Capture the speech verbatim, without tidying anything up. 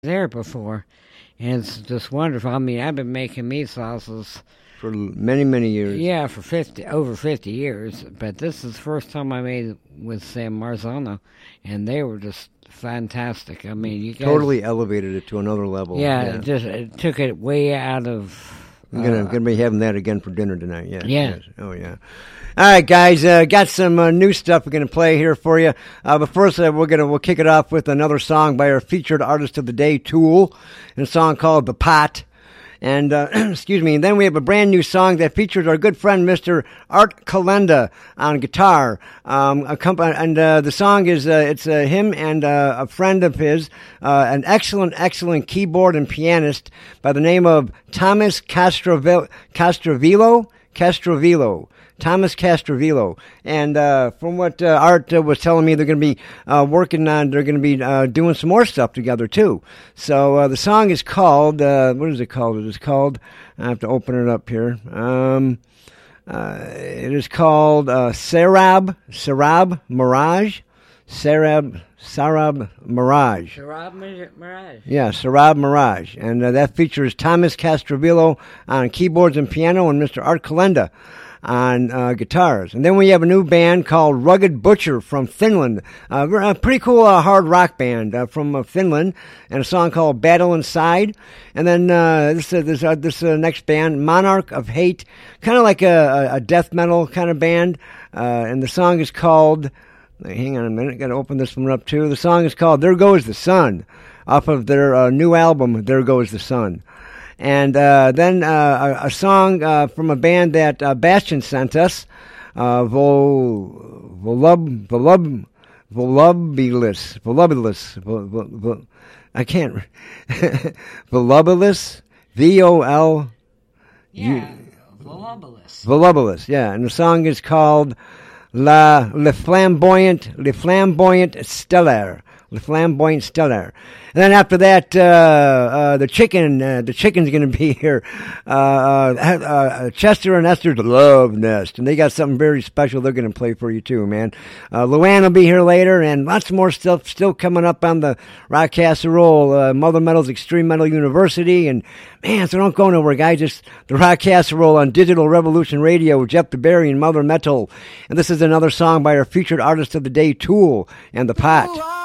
there before, and it's just wonderful. I mean, I've been making meat sauces for many, many years. Yeah, for fifty over fifty years. But this is the first time I made it with Sam Marzano, and they were just fantastic. I mean, you guys, totally elevated it to another level. Yeah, yeah. It just it took it way out of. I'm gonna, uh, gonna be having that again for dinner tonight. Yeah. Yeah. Yes. Oh yeah. All right, guys. Uh, got some uh, new stuff we're gonna play here for you. Uh, but first, uh, we're gonna we'll kick it off with another song by our featured artist of the day, Tool, and a song called "The Pot." And, uh, excuse me, and then we have a brand new song that features our good friend, Mister Art Kalenda, on guitar. Um, a comp- and uh, the song is, uh, it's uh, him and uh, a friend of his, uh, an excellent, excellent keyboard and pianist by the name of Thomas Castrovillo. Castrovillo? Castrovillo. Thomas Castrovillo. And uh, from what uh, Art uh, was telling me, they're going to be uh, working on, they're going to be uh, doing some more stuff together, too. So uh, the song is called, uh, what is it called? It is called, I have to open it up here. Um, uh, it is called uh, Sarab, Sarab Mirage. Sarab, Sarab Mirage. Sarab Mirage. Yeah, Sarab Mirage. And uh, that features Thomas Castrovillo on keyboards and piano and Mister Art Kalenda on uh, guitars. And then we have a new band called Rugged Butcher from Finland. Uh, a pretty cool uh, hard rock band uh, from uh, Finland, and a song called Battle Inside. And then uh, this uh, this, uh, this uh, next band, Monarch of Hate, kind of like a, a death metal kind of band. Uh, and the song is called, hang on a minute, got to open this one up too. The song is called There Goes the Sun, off of their uh, new album, There Goes the Sun. And uh, then uh, a, a song uh, from a band that uh, Bastian sent us, uh, Vol, Volub, Volub, Volubilus, Volubilus, Vol, Vol, Vol, I can't, Volubilus, V O L. Yeah, Volubilus. Volubilus, yeah. And the song is called La Le Flamboyant, Le Flamboyant Stellar. The Flamboyant Stellar. And then after that, uh, uh, the chicken, uh, the chicken's going to be here. Uh, uh, uh, Chester and Esther's Love Nest. And they got something very special they're going to play for you too, man. Uh, Luann will be here later, and lots more stuff still coming up on the Rock Casserole, uh, Mother Metal's Extreme Metal University. And man, so don't go nowhere, guys. Just the Rock Casserole on Digital Revolution Radio with Jeff DeBerry and Mother Metal. And this is another song by our featured artist of the day, Tool, and The Pot.